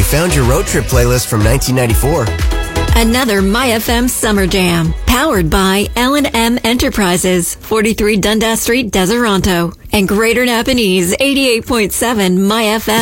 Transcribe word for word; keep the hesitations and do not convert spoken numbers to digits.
found your road trip playlist from nineteen ninety-four. Another My F M Summer Jam, powered by L and M Enterprises, forty-three Dundas Street, Deseronto, and Greater Napanese, eighty-eight point seven My F M.